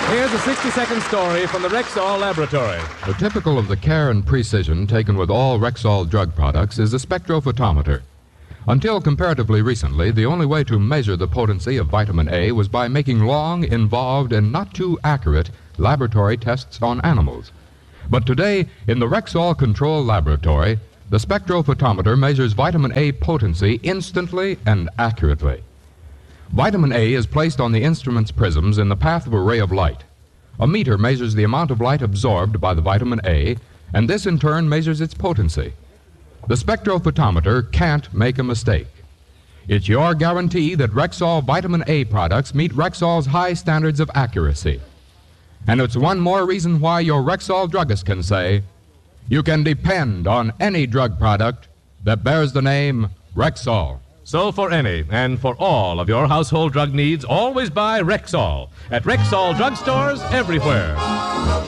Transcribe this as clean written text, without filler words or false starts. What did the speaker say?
Here's a 60-second story from the Rexall Laboratory. Typical of the care and precision taken with all Rexall drug products is the spectrophotometer. Until comparatively recently, the only way to measure the potency of vitamin A was by making long, involved, and not too accurate laboratory tests on animals. But today, in the Rexall Control Laboratory, the spectrophotometer measures vitamin A potency instantly and accurately. Vitamin A is placed on the instrument's prisms in the path of a ray of light. A meter measures the amount of light absorbed by the vitamin A, and this in turn measures its potency. The spectrophotometer can't make a mistake. It's your guarantee that Rexall vitamin A products meet Rexall's high standards of accuracy. And it's one more reason why your Rexall druggist can say, you can depend on any drug product that bears the name Rexall. So for any and for all of your household drug needs, always buy Rexall at Rexall drugstores everywhere.